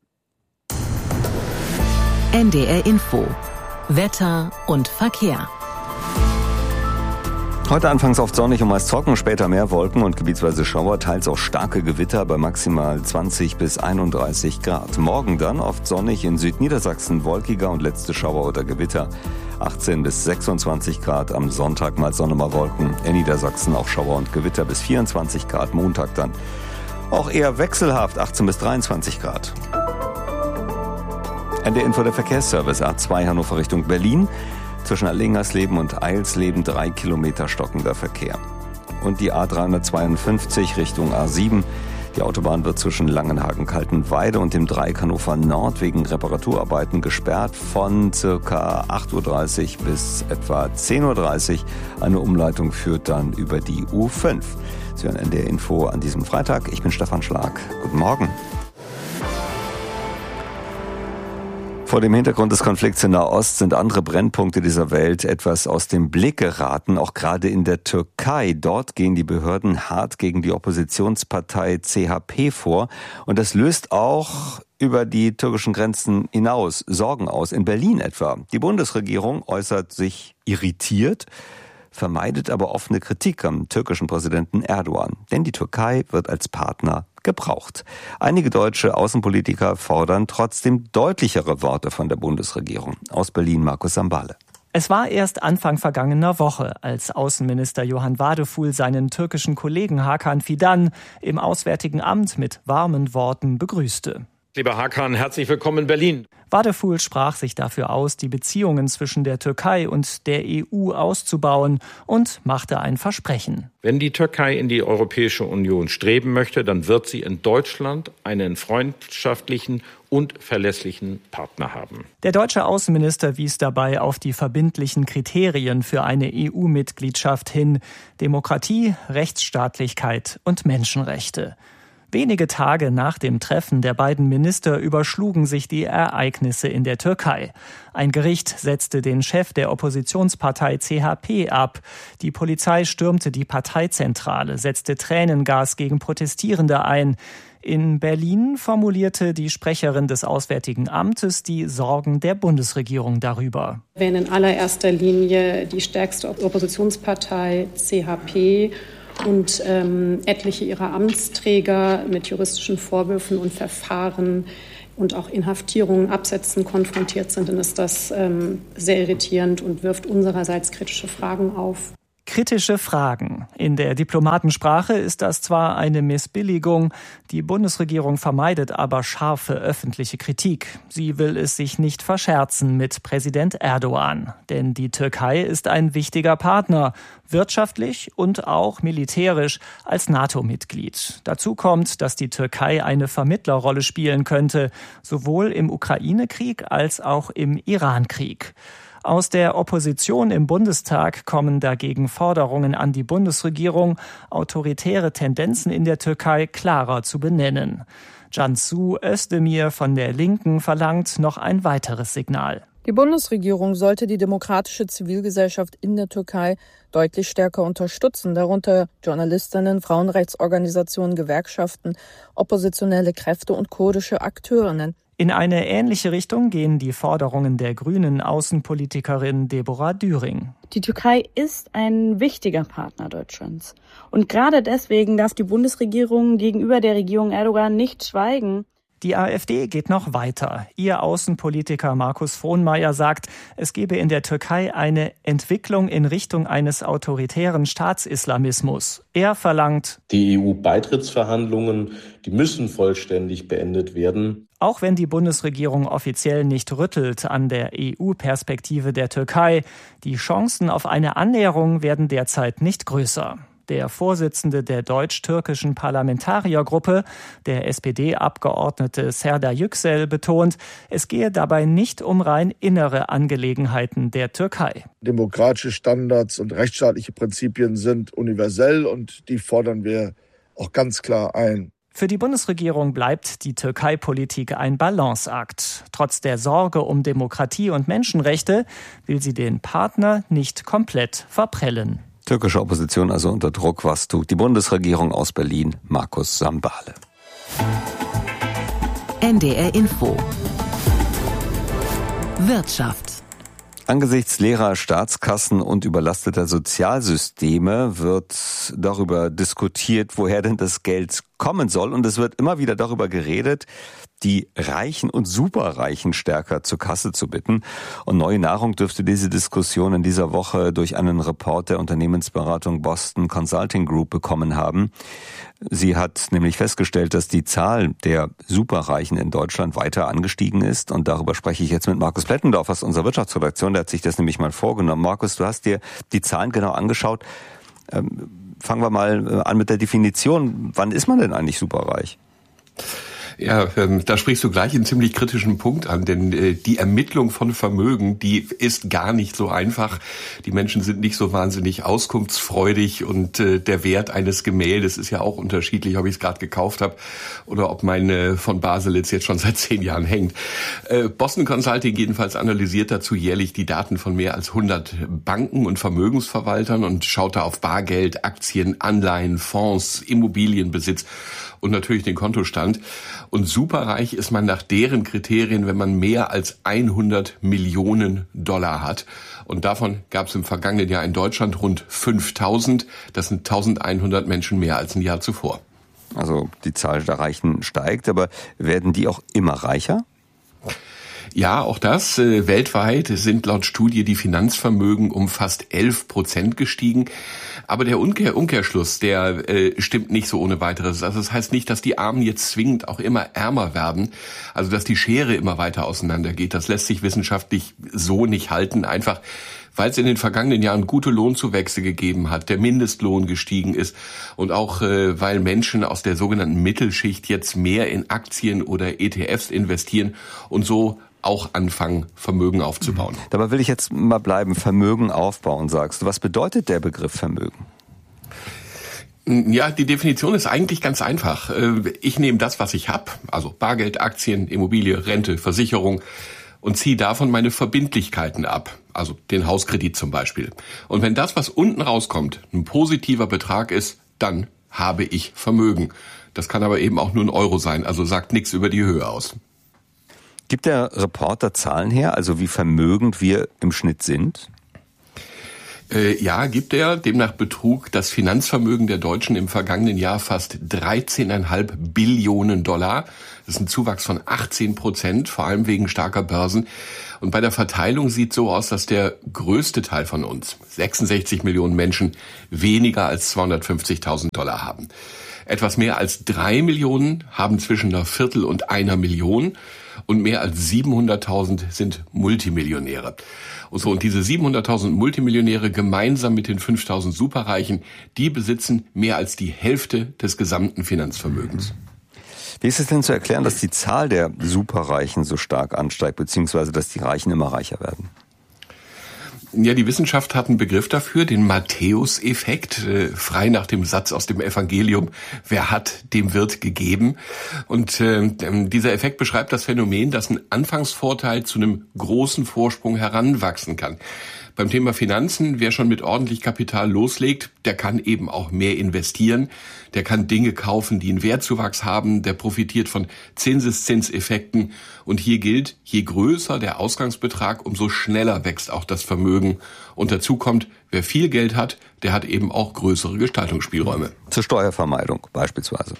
N D R Info. Wetter und Verkehr. Heute anfangs oft sonnig und meist trocken, später mehr Wolken und gebietsweise Schauer, teils auch starke Gewitter bei maximal zwanzig bis einunddreißig Grad. Morgen dann oft sonnig, in Südniedersachsen wolkiger und letzte Schauer oder Gewitter. achtzehn bis sechsundzwanzig Grad, am Sonntag mal Sonne, mal Wolken. In Niedersachsen auch Schauer und Gewitter bis vierundzwanzig Grad, Montag dann auch eher wechselhaft, achtzehn bis dreiundzwanzig Grad. N D R Info, der Verkehrsservice A zwei Hannover Richtung Berlin. Zwischen Allingersleben und Eilsleben drei Kilometer stockender Verkehr. Und die A dreihundertzweiundfünfzig Richtung A sieben. Die Autobahn wird zwischen Langenhagen-Kaltenweide und dem Dreieck Hannover Nord wegen Reparaturarbeiten gesperrt von ca. acht Uhr dreißig bis etwa zehn Uhr dreißig. Eine Umleitung führt dann über die U fünf. Sie hören N D R Info an diesem Freitag. Ich bin Stefan Schlag. Guten Morgen. Vor dem Hintergrund des Konflikts in Nahost sind andere Brennpunkte dieser Welt etwas aus dem Blick geraten, auch gerade in der Türkei. Dort gehen die Behörden hart gegen die Oppositionspartei C H P vor. Und das löst auch über die türkischen Grenzen hinaus Sorgen aus. In Berlin etwa. Die Bundesregierung äußert sich irritiert, vermeidet aber offene Kritik am türkischen Präsidenten Erdogan. Denn die Türkei wird als Partner gebraucht. Einige deutsche Außenpolitiker fordern trotzdem deutlichere Worte von der Bundesregierung. Aus Berlin Markus Sambale. Es war erst Anfang vergangener Woche, als Außenminister Johann Wadefuhl seinen türkischen Kollegen Hakan Fidan im Auswärtigen Amt mit warmen Worten begrüßte. Lieber Hakan, herzlich willkommen in Berlin. Wadefuhl sprach sich dafür aus, die Beziehungen zwischen der Türkei und der E U auszubauen und machte ein Versprechen. Wenn die Türkei in die Europäische Union streben möchte, dann wird sie in Deutschland einen freundschaftlichen und verlässlichen Partner haben. Der deutsche Außenminister wies dabei auf die verbindlichen Kriterien für eine E U-Mitgliedschaft hin: Demokratie, Rechtsstaatlichkeit und Menschenrechte. Wenige Tage nach dem Treffen der beiden Minister überschlugen sich die Ereignisse in der Türkei. Ein Gericht setzte den Chef der Oppositionspartei C H P ab. Die Polizei stürmte die Parteizentrale, setzte Tränengas gegen Protestierende ein. In Berlin formulierte die Sprecherin des Auswärtigen Amtes die Sorgen der Bundesregierung darüber. Wenn in allererster Linie die stärkste Oppositionspartei C H P und ähm, etliche ihrer Amtsträger mit juristischen Vorwürfen und Verfahren und auch Inhaftierungen, Absätzen konfrontiert sind, dann ist das ähm, sehr irritierend und wirft unsererseits kritische Fragen auf. Kritische Fragen. In der Diplomatensprache ist das zwar eine Missbilligung, die Bundesregierung vermeidet aber scharfe öffentliche Kritik. Sie will es sich nicht verscherzen mit Präsident Erdogan. Denn die Türkei ist ein wichtiger Partner, wirtschaftlich und auch militärisch als NATO-Mitglied. Dazu kommt, dass die Türkei eine Vermittlerrolle spielen könnte, sowohl im Ukraine-Krieg als auch im Iran-Krieg. Aus der Opposition im Bundestag kommen dagegen Forderungen an die Bundesregierung, autoritäre Tendenzen in der Türkei klarer zu benennen. Cansu Özdemir von der Linken verlangt noch ein weiteres Signal. Die Bundesregierung sollte die demokratische Zivilgesellschaft in der Türkei deutlich stärker unterstützen, darunter Journalistinnen, Frauenrechtsorganisationen, Gewerkschaften, oppositionelle Kräfte und kurdische Akteurinnen. In eine ähnliche Richtung gehen die Forderungen der grünen Außenpolitikerin Deborah Düring. Die Türkei ist ein wichtiger Partner Deutschlands. Und gerade deswegen darf die Bundesregierung gegenüber der Regierung Erdogan nicht schweigen. Die AfD geht noch weiter. Ihr Außenpolitiker Markus Frohnmayer sagt, es gebe in der Türkei eine Entwicklung in Richtung eines autoritären Staatsislamismus. Er verlangt, die E U-Beitrittsverhandlungen, die müssen vollständig beendet werden. Auch wenn die Bundesregierung offiziell nicht rüttelt an der E U-Perspektive der Türkei, die Chancen auf eine Annäherung werden derzeit nicht größer. Der Vorsitzende der deutsch-türkischen Parlamentariergruppe, der S P D-Abgeordnete Serdar Yüksel, betont, es gehe dabei nicht um rein innere Angelegenheiten der Türkei. Demokratische Standards und rechtsstaatliche Prinzipien sind universell und die fordern wir auch ganz klar ein. Für die Bundesregierung bleibt die Türkei-Politik ein Balanceakt. Trotz der Sorge um Demokratie und Menschenrechte will sie den Partner nicht komplett verprellen. Türkische Opposition also unter Druck. Was tut die Bundesregierung? Aus Berlin, Markus Sambale. N D R Info. Wirtschaft. Angesichts leerer Staatskassen und überlasteter Sozialsysteme wird darüber diskutiert, woher denn das Geld kommen soll. Und es wird immer wieder darüber geredet, die Reichen und Superreichen stärker zur Kasse zu bitten. Und Neue Nahrung dürfte diese Diskussion in dieser Woche durch einen Report der Unternehmensberatung Boston Consulting Group bekommen haben. Sie hat nämlich festgestellt, dass die Zahl der Superreichen in Deutschland weiter angestiegen ist. Und darüber spreche ich jetzt mit Markus Plettendorf aus unserer Wirtschaftsredaktion. Der hat sich das nämlich mal vorgenommen. Markus, du hast dir die Zahlen genau angeschaut. Ähm, fangen wir mal an mit der Definition. Wann ist man denn eigentlich superreich? Ja, ähm, da sprichst du gleich einen ziemlich kritischen Punkt an, denn äh, die Ermittlung von Vermögen, die ist gar nicht so einfach. Die Menschen sind nicht so wahnsinnig auskunftsfreudig und äh, der Wert eines Gemäldes ist ja auch unterschiedlich, ob ich es gerade gekauft habe oder ob meine von Baselitz jetzt schon seit zehn Jahren hängt. Äh, Boston Consulting jedenfalls analysiert dazu jährlich die Daten von mehr als hundert Banken und Vermögensverwaltern und schaut da auf Bargeld, Aktien, Anleihen, Fonds, Immobilienbesitz und natürlich den Kontostand. Und superreich ist man nach deren Kriterien, wenn man mehr als hundert Millionen Dollar hat. Und davon gab es im vergangenen Jahr in Deutschland rund fünftausend. Das sind eintausendeinhundert Menschen mehr als ein Jahr zuvor. Also die Zahl der Reichen steigt, aber werden die auch immer reicher? Ja, auch das. Äh, weltweit sind laut Studie die Finanzvermögen um fast elf Prozent gestiegen. Aber der Umkehr, Umkehrschluss, der äh, stimmt nicht so ohne weiteres. Also das heißt nicht, dass die Armen jetzt zwingend auch immer ärmer werden. Also dass die Schere immer weiter auseinandergeht. Das lässt sich wissenschaftlich so nicht halten. Einfach weil es in den vergangenen Jahren gute Lohnzuwächse gegeben hat, der Mindestlohn gestiegen ist und auch äh, weil Menschen aus der sogenannten Mittelschicht jetzt mehr in Aktien oder E T Fs investieren und so auch anfangen, Vermögen aufzubauen. Dabei will ich jetzt mal bleiben, Vermögen aufbauen, sagst du. Was bedeutet der Begriff Vermögen? Ja, die Definition ist eigentlich ganz einfach. Ich nehme das, was ich habe, also Bargeld, Aktien, Immobilie, Rente, Versicherung, und ziehe davon meine Verbindlichkeiten ab, also den Hauskredit zum Beispiel. Und wenn das, was unten rauskommt, ein positiver Betrag ist, dann habe ich Vermögen. Das kann aber eben auch nur ein Euro sein, also sagt nichts über die Höhe aus. Gibt der Reporter Zahlen her, also wie vermögend wir im Schnitt sind? Äh, ja, gibt er. Demnach betrug das Finanzvermögen der Deutschen im vergangenen Jahr fast dreizehn Komma fünf Billionen Dollar. Das ist ein Zuwachs von achtzehn Prozent, vor allem wegen starker Börsen. Und bei der Verteilung sieht so aus, dass der größte Teil von uns, sechsundsechzig Millionen Menschen, weniger als zweihundertfünfzigtausend Dollar haben. Etwas mehr als drei Millionen haben zwischen einer Viertel und einer Million und mehr als siebenhunderttausend sind Multimillionäre. Und so, und diese siebenhunderttausend Multimillionäre gemeinsam mit den fünftausend Superreichen, die besitzen mehr als die Hälfte des gesamten Finanzvermögens. Wie ist es denn zu erklären, dass die Zahl der Superreichen so stark ansteigt, beziehungsweise dass die Reichen immer reicher werden? Ja, die Wissenschaft hat einen Begriff dafür, den Matthäus-Effekt, äh, frei nach dem Satz aus dem Evangelium, wer hat, dem wird gegeben. Und äh, dieser Effekt beschreibt das Phänomen, dass ein Anfangsvorteil zu einem großen Vorsprung heranwachsen kann. Beim Thema Finanzen, wer schon mit ordentlich Kapital loslegt, der kann eben auch mehr investieren, der kann Dinge kaufen, die einen Wertzuwachs haben, der profitiert von Zinseszinseffekten. Und hier gilt, je größer der Ausgangsbetrag, umso schneller wächst auch das Vermögen. Und dazu kommt, wer viel Geld hat, der hat eben auch größere Gestaltungsspielräume. Zur Steuervermeidung beispielsweise.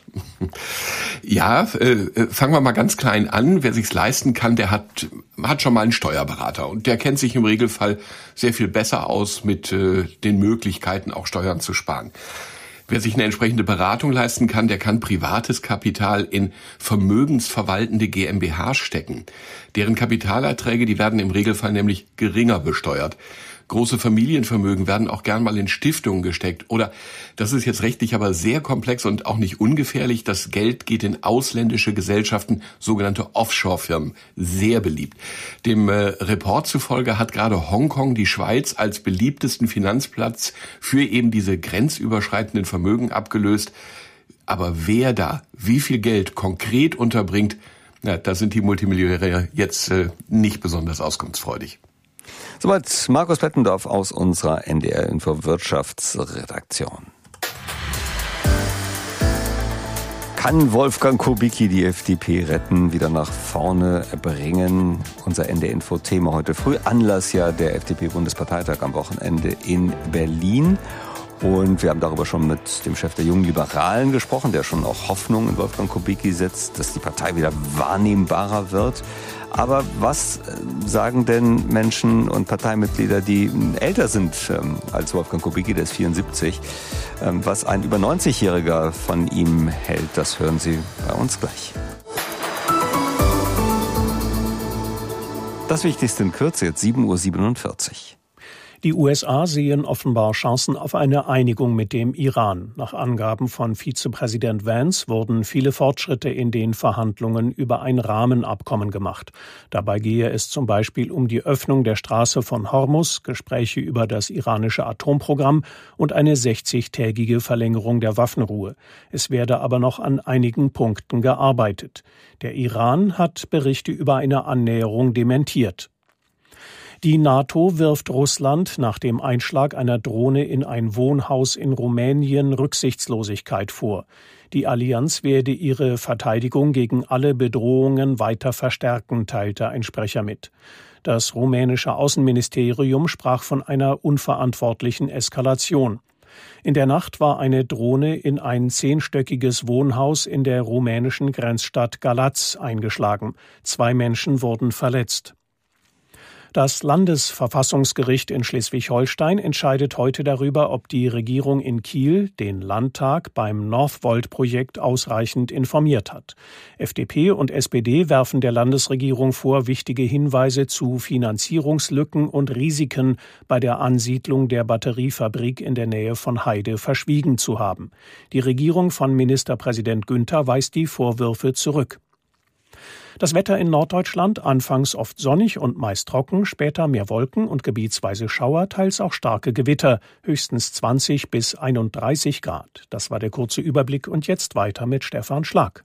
Ja, äh, fangen wir mal ganz klein an. Wer sich's leisten kann, der hat hat schon mal einen Steuerberater. Und der kennt sich im Regelfall sehr viel besser aus mit äh, den Möglichkeiten, auch Steuern zu sparen. Wer sich eine entsprechende Beratung leisten kann, der kann privates Kapital in vermögensverwaltende GmbH stecken. Deren Kapitalerträge, die werden im Regelfall nämlich geringer besteuert. Große Familienvermögen werden auch gern mal in Stiftungen gesteckt. Oder, das ist jetzt rechtlich aber sehr komplex und auch nicht ungefährlich, das Geld geht in ausländische Gesellschaften, sogenannte Offshore-Firmen, sehr beliebt. Dem äh, Report zufolge hat gerade Hongkong die Schweiz als beliebtesten Finanzplatz für eben diese grenzüberschreitenden Vermögen abgelöst. Aber wer da wie viel Geld konkret unterbringt, na, da sind die Multimillionäre jetzt äh, nicht besonders auskunftsfreudig. Soweit Markus Bettendorf aus unserer N D R Info Wirtschaftsredaktion. Kann Wolfgang Kubicki die F D P retten, wieder nach vorne bringen? Unser N D R Info Thema heute früh. Anlass ja der F D P-Bundesparteitag am Wochenende in Berlin. Und wir haben darüber schon mit dem Chef der Jungen Liberalen gesprochen, der schon auch Hoffnung in Wolfgang Kubicki setzt, dass die Partei wieder wahrnehmbarer wird. Aber was sagen denn Menschen und Parteimitglieder, die älter sind ähm, als Wolfgang Kubicki, der ist vierundsiebzig, ähm, was ein über neunzigjähriger von ihm hält, das hören Sie bei uns gleich. Das Wichtigste in Kürze, jetzt sieben Uhr siebenundvierzig. Die U S A sehen offenbar Chancen auf eine Einigung mit dem Iran. Nach Angaben von Vizepräsident Vance wurden viele Fortschritte in den Verhandlungen über ein Rahmenabkommen gemacht. Dabei gehe es zum Beispiel um die Öffnung der Straße von Hormuz, Gespräche über das iranische Atomprogramm und eine sechzigtägige Verlängerung der Waffenruhe. Es werde aber noch an einigen Punkten gearbeitet. Der Iran hat Berichte über eine Annäherung dementiert. Die NATO wirft Russland nach dem Einschlag einer Drohne in ein Wohnhaus in Rumänien Rücksichtslosigkeit vor. Die Allianz werde ihre Verteidigung gegen alle Bedrohungen weiter verstärken, teilte ein Sprecher mit. Das rumänische Außenministerium sprach von einer unverantwortlichen Eskalation. In der Nacht war eine Drohne in ein zehnstöckiges Wohnhaus in der rumänischen Grenzstadt Galați eingeschlagen. Zwei Menschen wurden verletzt. Das Landesverfassungsgericht in Schleswig-Holstein entscheidet heute darüber, ob die Regierung in Kiel den Landtag beim Northvolt-Projekt ausreichend informiert hat. F D P und S P D werfen der Landesregierung vor, wichtige Hinweise zu Finanzierungslücken und Risiken bei der Ansiedlung der Batteriefabrik in der Nähe von Heide verschwiegen zu haben. Die Regierung von Ministerpräsident Günther weist die Vorwürfe zurück. Das Wetter in Norddeutschland anfangs oft sonnig und meist trocken, später mehr Wolken und gebietsweise Schauer, teils auch starke Gewitter, höchstens zwanzig bis einunddreißig Grad. Das war der kurze Überblick und jetzt weiter mit Stefan Schlag.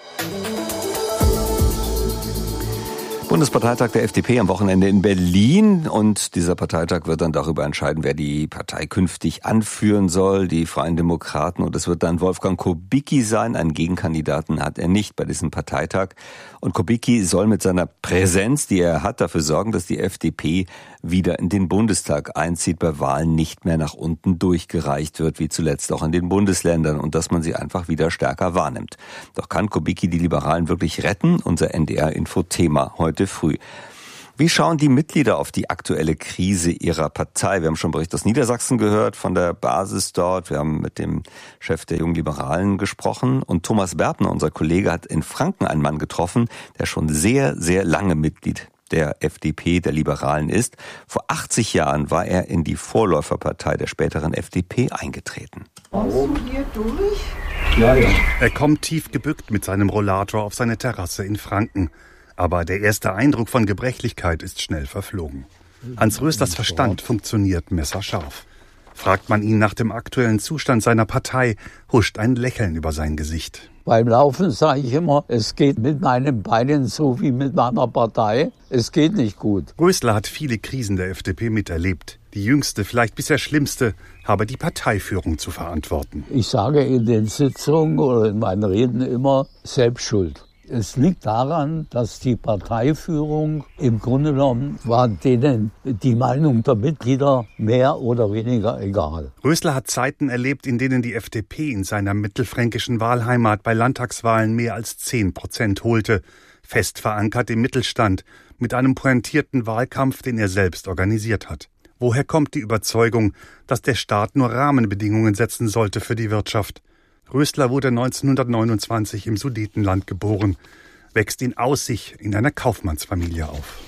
Bundesparteitag der F D P am Wochenende in Berlin, und dieser Parteitag wird dann darüber entscheiden, wer die Partei künftig anführen soll, die Freien Demokraten, und es wird dann Wolfgang Kubicki sein. Einen Gegenkandidaten hat er nicht bei diesem Parteitag, und Kubicki soll mit seiner Präsenz, die er hat, dafür sorgen, dass die F D P wieder in den Bundestag einzieht, bei Wahlen nicht mehr nach unten durchgereicht wird, wie zuletzt auch in den Bundesländern, und dass man sie einfach wieder stärker wahrnimmt. Doch kann Kubicki die Liberalen wirklich retten? Unser N D R-Info-Thema heute früh. Wie schauen die Mitglieder auf die aktuelle Krise ihrer Partei? Wir haben schon einen Bericht aus Niedersachsen gehört, von der Basis dort. Wir haben mit dem Chef der Jungen Liberalen gesprochen. Und Thomas Bertner, unser Kollege, hat in Franken einen Mann getroffen, der schon sehr, sehr lange Mitglied der F D P, der Liberalen ist. Vor achtzig Jahren war er in die Vorläuferpartei der späteren F D P eingetreten. Kommst du hier durch? Ja, ja. Er kommt tief gebückt mit seinem Rollator auf seine Terrasse in Franken. Aber der erste Eindruck von Gebrechlichkeit ist schnell verflogen. Hans Röslers Verstand funktioniert messerscharf. Fragt man ihn nach dem aktuellen Zustand seiner Partei, huscht ein Lächeln über sein Gesicht. Beim Laufen sage ich immer, es geht mit meinen Beinen so wie mit meiner Partei. Es geht nicht gut. Rösler hat viele Krisen der F D P miterlebt. Die jüngste, vielleicht bisher schlimmste, habe die Parteiführung zu verantworten. Ich sage in den Sitzungen oder in meinen Reden immer, selbst schuld. Es liegt daran, dass die Parteiführung im Grunde genommen war denen die Meinung der Mitglieder mehr oder weniger egal. Rösler hat Zeiten erlebt, in denen die F D P in seiner mittelfränkischen Wahlheimat bei Landtagswahlen mehr als zehn Prozent holte, fest verankert im Mittelstand, mit einem pointierten Wahlkampf, den er selbst organisiert hat. Woher kommt die Überzeugung, dass der Staat nur Rahmenbedingungen setzen sollte für die Wirtschaft? Rösler wurde neunzehnhundertneunundzwanzig im Sudetenland geboren, wächst in Aussig in einer Kaufmannsfamilie auf.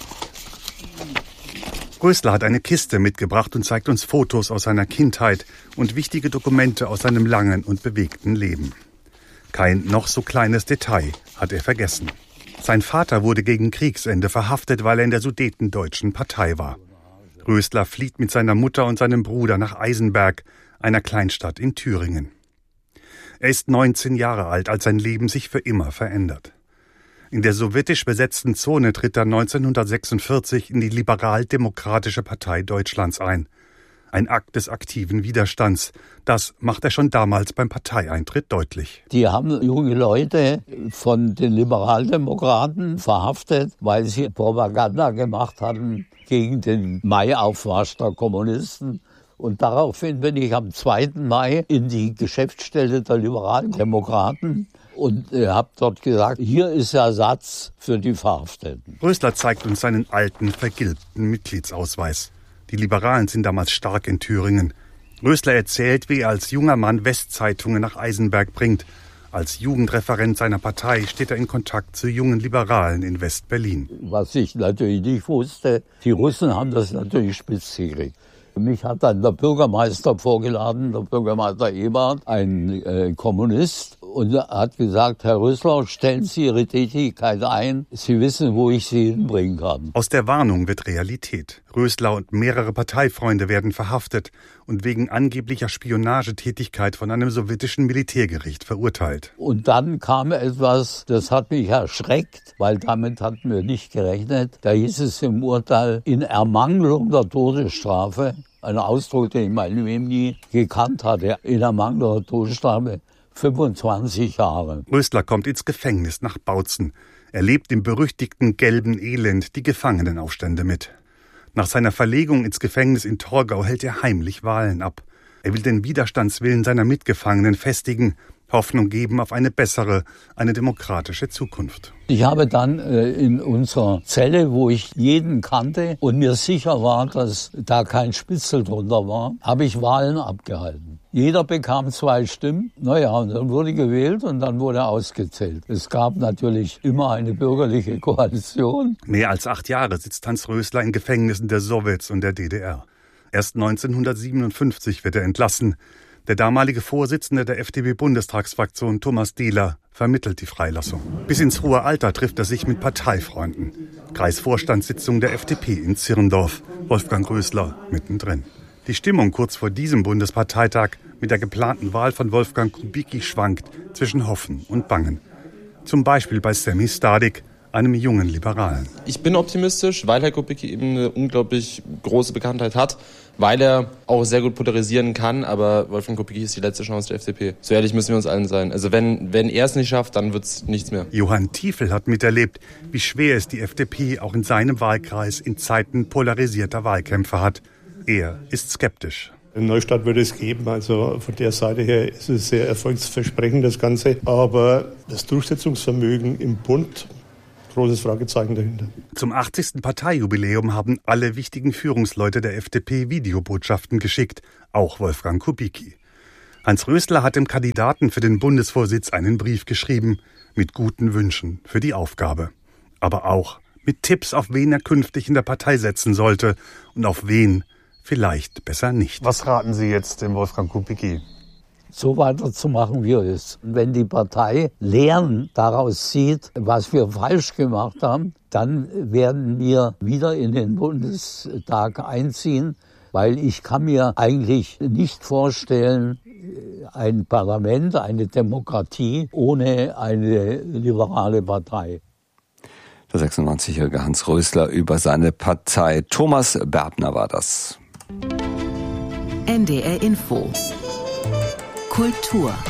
Rösler hat eine Kiste mitgebracht und zeigt uns Fotos aus seiner Kindheit und wichtige Dokumente aus seinem langen und bewegten Leben. Kein noch so kleines Detail hat er vergessen. Sein Vater wurde gegen Kriegsende verhaftet, weil er in der Sudetendeutschen Partei war. Rösler flieht mit seiner Mutter und seinem Bruder nach Eisenberg, einer Kleinstadt in Thüringen. Er ist neunzehn Jahre alt, als sein Leben sich für immer verändert. In der sowjetisch besetzten Zone tritt er neunzehnhundertsechsundvierzig in die Liberal-Demokratische Partei Deutschlands ein. Ein Akt des aktiven Widerstands. Das macht er schon damals beim Parteieintritt deutlich. Die haben junge Leute von den Liberaldemokraten verhaftet, weil sie Propaganda gemacht hatten gegen den Maiaufmarsch der Kommunisten. Und daraufhin bin ich am zweiten Mai in die Geschäftsstelle der Liberaldemokraten und äh, habe dort gesagt, hier ist Ersatz für die Verhafteten. Rösler zeigt uns seinen alten, vergilbten Mitgliedsausweis. Die Liberalen sind damals stark in Thüringen. Rösler erzählt, wie er als junger Mann Westzeitungen nach Eisenberg bringt. Als Jugendreferent seiner Partei steht er in Kontakt zu jungen Liberalen in West-Berlin. Was ich natürlich nicht wusste, die Russen haben das natürlich spitz gekriegt. Mich hat dann der Bürgermeister vorgeladen, der Bürgermeister Ebert, ein äh, Kommunist, und er hat gesagt, Herr Rösler, stellen Sie Ihre Tätigkeit ein. Sie wissen, wo ich Sie hinbringen kann. Aus der Warnung wird Realität. Rösler und mehrere Parteifreunde werden verhaftet und wegen angeblicher Spionagetätigkeit von einem sowjetischen Militärgericht verurteilt. Und dann kam etwas, das hat mich erschreckt, weil damit hatten wir nicht gerechnet. Da hieß es im Urteil, in Ermangelung der Todesstrafe, ein Ausdruck, den ich mein Leben nie gekannt hatte, in Ermangelung der Todesstrafe, fünfundzwanzig Jahre. Rösler kommt ins Gefängnis nach Bautzen. Er lebt im berüchtigten gelben Elend die Gefangenenaufstände mit. Nach seiner Verlegung ins Gefängnis in Torgau hält er heimlich Wahlen ab. Er will den Widerstandswillen seiner Mitgefangenen festigen, Hoffnung geben auf eine bessere, eine demokratische Zukunft. Ich habe dann äh, in unserer Zelle, wo ich jeden kannte und mir sicher war, dass da kein Spitzel drunter war, habe ich Wahlen abgehalten. Jeder bekam zwei Stimmen. Naja, und dann wurde gewählt und dann wurde ausgezählt. Es gab natürlich immer eine bürgerliche Koalition. Mehr als acht Jahre sitzt Hans Rösler in Gefängnissen der Sowjets und der D D R. Erst neunzehnhundertsiebenundfünfzig wird er entlassen. Der damalige Vorsitzende der F D P-Bundestagsfraktion Thomas Dehler vermittelt die Freilassung. Bis ins hohe Alter trifft er sich mit Parteifreunden. Kreisvorstandssitzung der F D P in Zirndorf. Wolfgang Rösler mittendrin. Die Stimmung kurz vor diesem Bundesparteitag mit der geplanten Wahl von Wolfgang Kubicki schwankt zwischen Hoffen und Bangen. Zum Beispiel bei Sami Stadik, einem jungen Liberalen. Ich bin optimistisch, weil Herr Kubicki eben eine unglaublich große Bekanntheit hat, weil er auch sehr gut polarisieren kann, aber Wolfgang Kubicki ist die letzte Chance der F D P. So ehrlich müssen wir uns allen sein. Also wenn, wenn er es nicht schafft, dann wird es nichts mehr. Johann Tiefel hat miterlebt, wie schwer es die F D P auch in seinem Wahlkreis in Zeiten polarisierter Wahlkämpfe hat. Er ist skeptisch. Einen Neustart würde es geben, also von der Seite her ist es sehr erfolgsversprechend, das Ganze. Aber das Durchsetzungsvermögen im Bund, großes Fragezeichen dahinter. Zum achtzigsten Parteijubiläum haben alle wichtigen Führungsleute der F D P Videobotschaften geschickt, auch Wolfgang Kubicki. Hans Rösler hat dem Kandidaten für den Bundesvorsitz einen Brief geschrieben, mit guten Wünschen für die Aufgabe. Aber auch mit Tipps, auf wen er künftig in der Partei setzen sollte und auf wen vielleicht besser nicht. Was raten Sie jetzt dem Wolfgang Kubicki? So weiterzumachen, wie es ist. Und wenn die Partei Lehren daraus zieht, was wir falsch gemacht haben, dann werden wir wieder in den Bundestag einziehen, weil ich kann mir eigentlich nicht vorstellen, ein Parlament, eine Demokratie ohne eine liberale Partei. Der sechsundneunzigjährige Hans Rösler über seine Partei. Thomas Berbner war das. N D R Info. Kultur.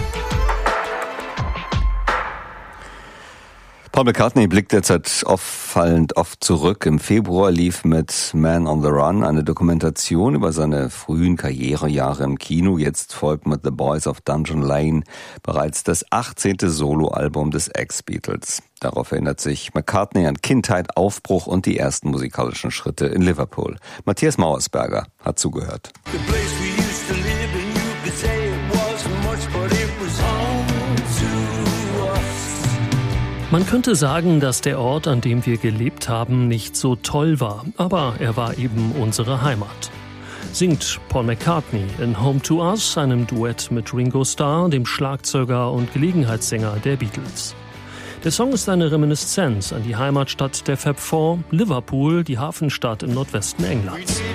Paul McCartney blickt derzeit auffallend oft zurück. Im Februar lief mit Man on the Run eine Dokumentation über seine frühen Karrierejahre im Kino. Jetzt folgt mit The Boys of Dungeon Lane bereits das achtzehnte Soloalbum des Ex-Beatles. Darauf erinnert sich McCartney an Kindheit, Aufbruch und die ersten musikalischen Schritte in Liverpool. Matthias Mauersberger hat zugehört. Man könnte sagen, dass der Ort, an dem wir gelebt haben, nicht so toll war, aber er war eben unsere Heimat. Singt Paul McCartney in Home to Us, einem Duett mit Ringo Starr, dem Schlagzeuger und Gelegenheitssänger der Beatles. Der Song ist eine Reminiszenz an die Heimatstadt der Fab Four, Liverpool, die Hafenstadt im Nordwesten Englands.